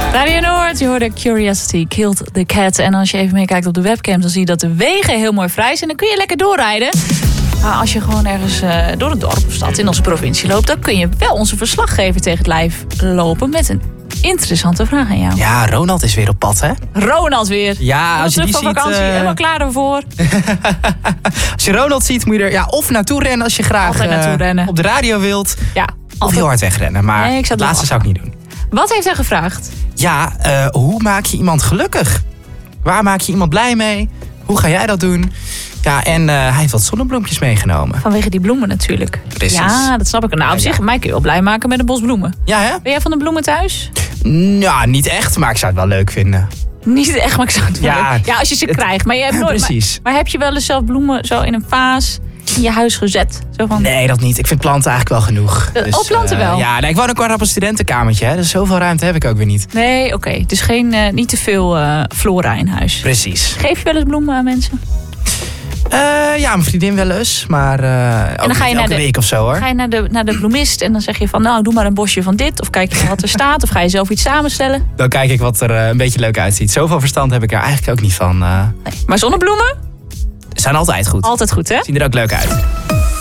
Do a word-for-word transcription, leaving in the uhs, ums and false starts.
Radio Noord, je hoorde Curiosity Killed the Cat. En als je even meekijkt op de webcam, dan zie je dat de wegen heel mooi vrij zijn. Dan kun je lekker doorrijden. Maar als je gewoon ergens uh, door het dorp of stad in onze provincie loopt, dan kun je wel onze verslaggever tegen het lijf lopen met een interessante vraag aan jou. Ja, Ronald is weer op pad, hè? Ronald weer. Ja, als je die terug ziet... van vakantie, uh... helemaal klaar ervoor. Als je Ronald ziet, moet je er ja, of naartoe rennen als je graag uh, op de radio wilt. Ja, of heel hard wegrennen. Maar nee, het laatste zou ik niet doen. Wat heeft hij gevraagd? Ja, uh, hoe maak je iemand gelukkig? Waar maak je iemand blij mee? Hoe ga jij dat doen? Ja, en uh, hij heeft wat zonnebloempjes meegenomen. Vanwege die bloemen natuurlijk. Precies. Ja, dat snap ik. Nou, op ja, zich, ja. mij kun je wel blij maken met een bos bloemen. Ja, hè? Ben jij van de bloemen thuis? Ja, niet echt, maar ik zou het wel leuk vinden. Niet echt, maar ik zou het wel Ja, leuk. Ja, als je ze het, krijgt. Maar, je hebt nooit, precies. Maar, maar heb je wel eens zelf bloemen zo in een vaas in je huis gezet? Zo van... Nee, dat niet. Ik vind planten eigenlijk wel genoeg. Dus, oh, planten uh, wel? Ja, nee, ik woon ook wel op een studentenkamertje. Hè, dus zoveel ruimte heb ik ook weer niet. Nee, oké. Okay. Dus geen, uh, niet te veel uh, flora in huis. Precies. Geef je wel eens bloemen aan mensen? Uh, ja, mijn vriendin wel eens. Maar uh, en dan ga je elke naar de, week of zo, hoor. Ga je naar de, naar de bloemist en dan zeg je van... nou, doe maar een bosje van dit. Of kijk je wat er staat. Of ga je zelf iets samenstellen. Dan kijk ik wat er uh, een beetje leuk uitziet. Zoveel verstand heb ik er eigenlijk ook niet van. Uh... Nee. Maar zonnebloemen? Zijn altijd goed. Altijd goed, hè? Zien er ook leuk uit.